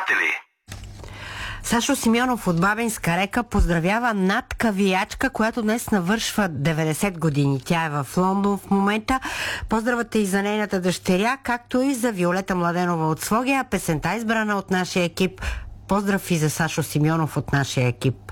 приятели! Сашо Симеонов от Бабинска река поздравява Натка Виячка, която днес навършва 90 години. Тя е в Лондон в момента. Поздравата и за нейната дъщеря, както и за Виолета Младенова от Своге, песента избрана от нашия екип. Поздрав и за Сашо Симеонов от нашия екип.